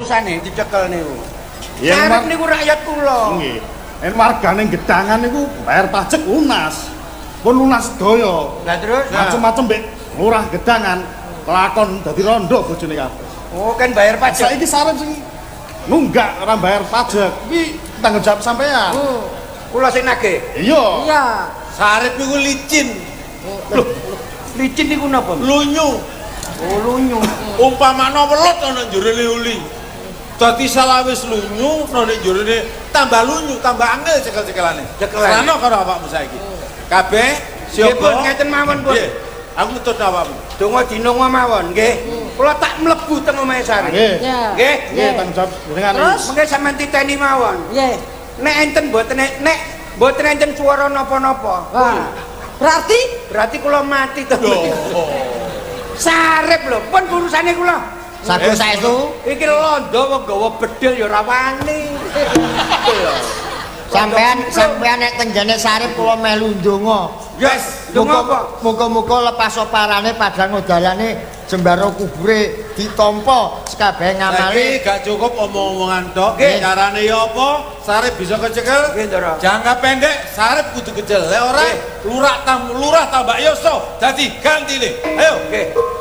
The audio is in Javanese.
urusane dicekel niku? Yen Sarep niku rakyat kula. Nggih. Yen wargane Gedangan niku bayar pajak lunas. Pun lunas sedaya. Lah terus Macem-macem mbek lurah Gedangan lakon dadi rondo bojone kabeh. oh kan bayar pajak. Saiki Sarep sing nunggak ora bayar pajak. Kuwi tanggung jawab sampean. Kula sing nagih. Iya. Iya. Sarip iku licin. Loh, licin niku napa? Lunyu. Oh, lunyu. Umpamane welut ana njurone uli. Dadi salawis lunyu ana njurone tambah lunyu, tambah angel cekel-cekelane. Cekelane. Serana karo awakmu saiki. Kabeh Nggih, Pun, siapa? ngeten mawon, Pun. Nggih. Aku ngetut awakmu. Donga dinonga mawon, nggih. Kula tak mlebu teng omahe Sarep. Nggih. Ya. Nggih. Nggih, tanggung jawab jenengan. Terus? Mengke sampean titeni mawon. Nggih. Nek enten mboten enten swara napa-napa. Wah. Berarti kula mati to. Sarep lho, pun urusane kula. Saku saestu Iki londo wong gawa bedil ya ora wani. sampean nek teng jane Sarip kula melu ndonga. Yes, donga apa? Muga-muga lepas oparane padang odalane jembaro kubure ditampa sekabeh ngamali. Saiki gak cukup omong-omongan tok. Nggih. Carane ya apa? Sarip bisa kecekel. Nggih, Ndara. Jangka pendek Sarip kudu kecil. Lek ora lurah tambah yoso. Dadi gantine. Ayo. Nggih.